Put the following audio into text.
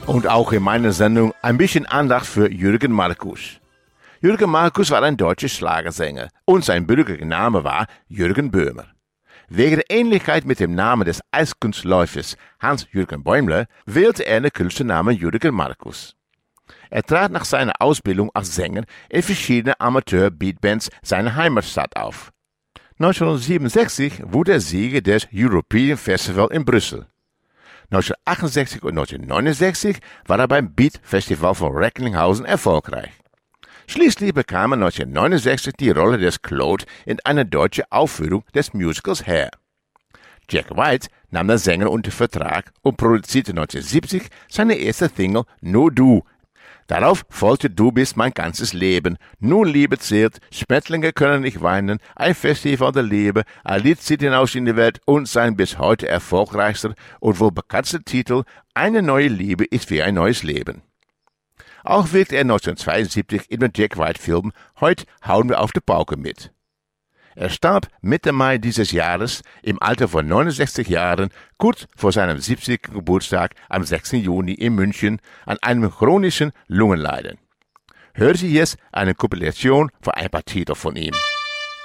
Und auch in meiner Sendung ein bisschen Andacht für Jürgen Markus. Jürgen Markus war ein deutscher Schlagersänger und sein bürgerlicher Name war Jürgen Böhmer. Wegen der Ähnlichkeit mit dem Namen des Eiskunstläufers Hans-Jürgen Bäumler wählte er den Künstlernamen Jürgen Markus. Er trat nach seiner Ausbildung als Sänger in verschiedenen Amateur-Beatbands seiner Heimatstadt auf. 1967 wurde er Sieger des European Festival in Brüssel. 1968 und 1969 war er beim Beat Festival von Recklinghausen erfolgreich. Schließlich bekam er 1969 die Rolle des Claude in einer deutschen Aufführung des Musicals Hair. Jack White nahm den Sänger unter Vertrag und produzierte 1970 seine erste Single Nur Du. Darauf folgte Du bist mein ganzes Leben, Nun Liebe zählt, Schmetterlinge können nicht weinen, ein Festival der Liebe, ein Lied zieht hinaus in die Welt und sein bis heute erfolgreichster und wohl bekanntester Titel Eine neue Liebe ist wie ein neues Leben. Auch wirkte er 1972 in dem Jack White Film Heute hauen wir auf die Pauke mit. Er starb Mitte Mai dieses Jahres im Alter von 69 Jahren, kurz vor seinem 70. Geburtstag am 6. Juni in München an einem chronischen Lungenleiden. Hören Sie jetzt eine Kompilation von ein paar Titeln von ihm.